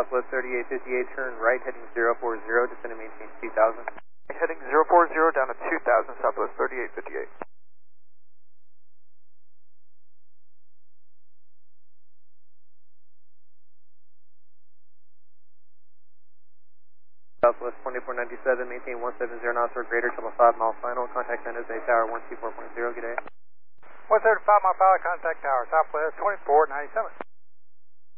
Southwest 3858, turn right heading 040, descend and maintain 2000. Heading 040 down to 2000, Southwest 3858. Southwest 2497, maintain 170 knots or greater till a 5 mile final. Contact San Jose Tower 124.0, good day. 135 mile final, contact tower, Southwest 2497.